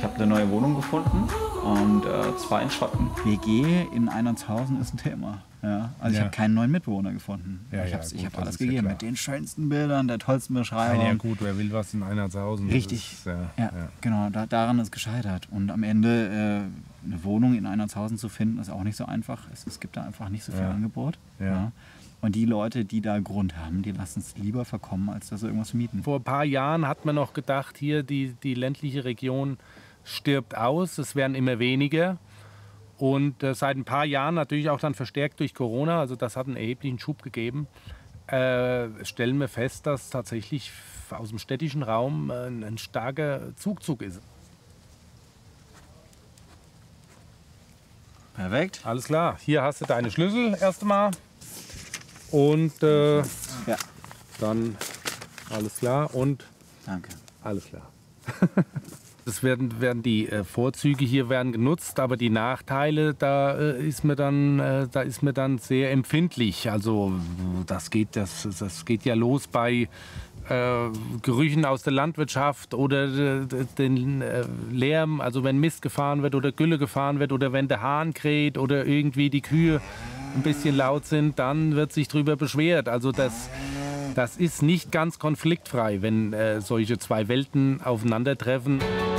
Ich habe eine neue Wohnung gefunden und zwar in Schotten. WG in Einernshausen ist ein Thema. Ja, also ich habe keinen neuen Mitbewohner gefunden. Ja, ich habe alles gegeben ja mit den schönsten Bildern, der tollsten Beschreibung. Ja gut, wer will was in Einernshausen? Richtig, ist, genau, daran ist gescheitert. Und am Ende eine Wohnung in Einernshausen zu finden, ist auch nicht so einfach. Es gibt da einfach nicht so viel Angebot. Ja. Und die Leute, die da Grund haben, die lassen es lieber verkommen, als dass sie irgendwas mieten. Vor ein paar Jahren hat man noch gedacht, hier die ländliche Region stirbt aus, es werden immer weniger. Und seit ein paar Jahren natürlich auch dann verstärkt durch Corona, also das hat einen erheblichen Schub gegeben, stellen wir fest, dass tatsächlich aus dem städtischen Raum ein starker Zugzug ist. Perfekt. Alles klar, hier hast du deine Schlüssel erst einmal. Und dann alles klar und danke. Alles klar. Es werden die Vorzüge hier werden genutzt, aber die Nachteile, da ist mir dann sehr empfindlich. Also das geht ja los bei Gerüchen aus der Landwirtschaft oder den Lärm, also wenn Mist gefahren wird oder Gülle gefahren wird oder wenn der Hahn kräht oder irgendwie die Kühe ein bisschen laut sind, dann wird sich drüber beschwert. Also das ist nicht ganz konfliktfrei, wenn solche zwei Welten aufeinandertreffen.